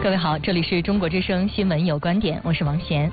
各位好，这里是中国之声新闻有观点，我是王贤。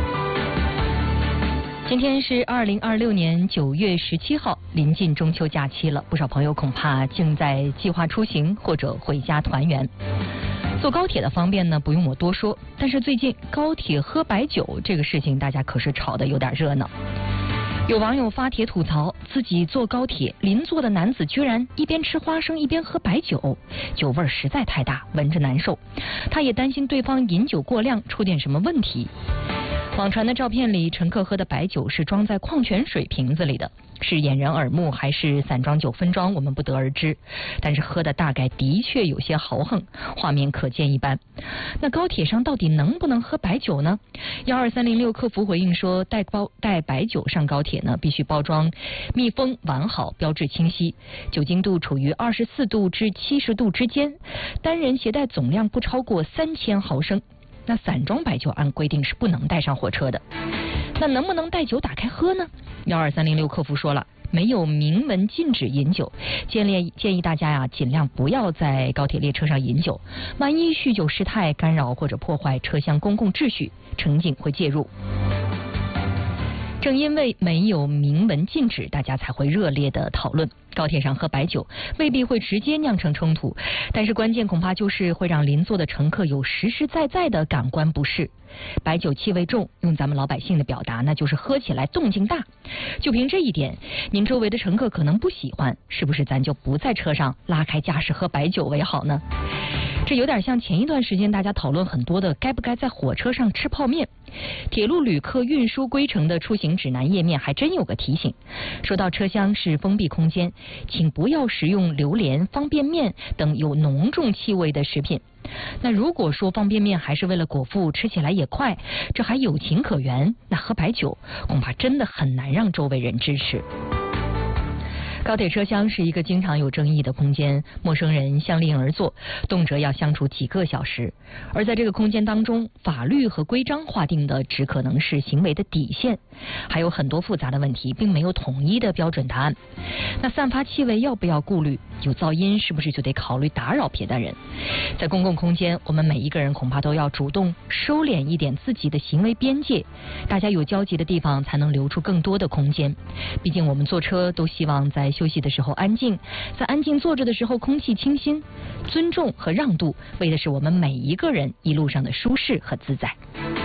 今天是2026年9月17号，临近中秋假期了，不少朋友恐怕正在计划出行或者回家团圆。坐高铁的方便呢，不用我多说，但是最近高铁喝白酒这个事情，大家可是吵得有点热闹。有网友发帖吐槽，自己坐高铁，邻座的男子居然一边吃花生一边喝白酒，酒味实在太大，闻着难受。他也担心对方饮酒过量出点什么问题。网传的照片里，乘客喝的白酒是装在矿泉水瓶子里的，是掩人耳目还是散装酒分装，我们不得而知。但是喝的大概的确有些豪横，画面可见一斑。那高铁上到底能不能喝白酒呢？12306客服回应说，带白酒上高铁呢，必须包装密封完好，标志清晰，酒精度处于24度至70度之间，单人携带总量不超过3000毫升。那散装白酒按规定是不能带上火车的，那能不能带酒打开喝呢？12306客服说了，没有明文禁止饮酒，建议大家尽量不要在高铁列车上饮酒，万一酗酒失态，干扰或者破坏车厢公共秩序，乘警会介入。正因为没有明文禁止，大家才会热烈的讨论。高铁上喝白酒未必会直接酿成冲突，但是关键恐怕就是会让邻座的乘客有实实在在的感官不适。白酒气味重，用咱们老百姓的表达，那就是喝起来动静大。就凭这一点，您周围的乘客可能不喜欢，是不是咱就不在车上拉开架势喝白酒为好呢？这有点像前一段时间大家讨论很多的该不该在火车上吃泡面。铁路旅客运输规程的出行指南页面还真有个提醒，说到车厢是封闭空间，请不要食用榴莲、方便面等有浓重气味的食品。那如果说方便面还是为了果腹，吃起来也快，这还有情可原，那喝白酒恐怕真的很难让周围人支持。高铁车厢是一个经常有争议的空间，陌生人相邻而坐，动辄要相处几个小时。而在这个空间当中，法律和规章划定的只可能是行为的底线，还有很多复杂的问题，并没有统一的标准答案。那散发气味要不要顾虑？有噪音是不是就得考虑打扰别的人？在公共空间，我们每一个人恐怕都要主动收敛一点自己的行为边界，大家有交集的地方才能留出更多的空间。毕竟我们坐车都希望在休息的时候安静，在安静坐着的时候空气清新。尊重和让渡，为的是我们每一个人一路上的舒适和自在。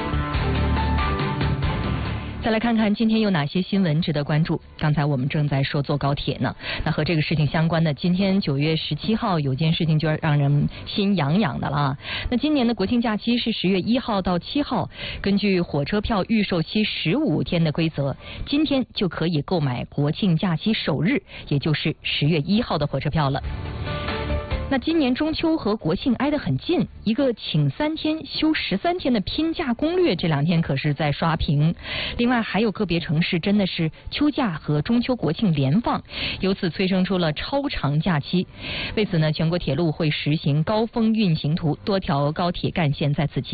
再来看看今天有哪些新闻值得关注。刚才我们正在说坐高铁呢，那和这个事情相关的，今天9月17号有件事情就让人心痒痒的了。那今年的国庆假期是10月1号到7号，根据火车票预售期15天的规则，今天就可以购买国庆假期首日，也就是10月1号的火车票了。那今年中秋和国庆挨得很近，一个请3天休13天的拼假攻略这2天可是在刷屏。另外还有个别城市真的是秋假和中秋国庆连放，由此催生出了超长假期。为此呢，全国铁路会实行高峰运行图，多条高铁干线在此期